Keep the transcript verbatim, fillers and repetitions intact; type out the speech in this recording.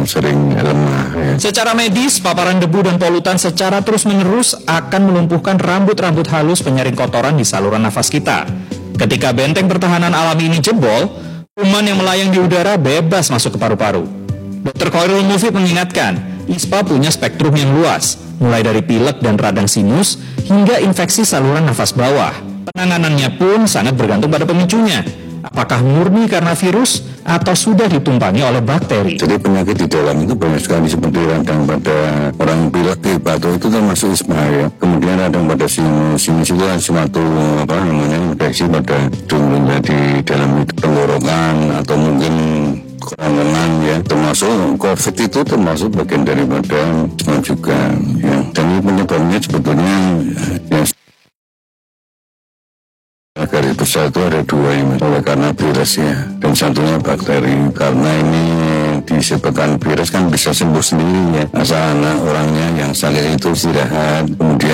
sering lemah. Ya. Secara medis, paparan debu dan polutan secara terus-menerus akan melumpuhkan rambut-rambut halus penyaring kotoran di saluran nafas kita. Ketika benteng pertahanan alami ini jebol, kuman yang melayang di udara bebas masuk ke paru-paru. dokter Khairul Mufid mengingatkan, I S P A punya spektrum yang luas, mulai dari pilek dan radang sinus hingga infeksi saluran nafas bawah. Penanganannya pun sangat bergantung pada pemicunya. Apakah murni karena virus atau sudah ditumpangi oleh bakteri? Jadi penyakit di dalam itu banyak sekali, seperti radang pada orang pilek, batuk itu termasuk I S P A ya. Kemudian radang pada sinus, sinus itu suatu apa namanya infeksi pada hidung di dalam tenggorokan atau mungkin kerongkongan ya. Termasuk COVID itu termasuk bagian daripada I S P A juga ya. Dan ini penyebabnya sebetulnya ya, garis besar itu ada dua ini, oleh karena virus ya, dan satunya bakteri. Karena ini disebabkan virus kan bisa sembuh sendiri ya, asal anak orangnya yang sakit itu istirahat, kemudian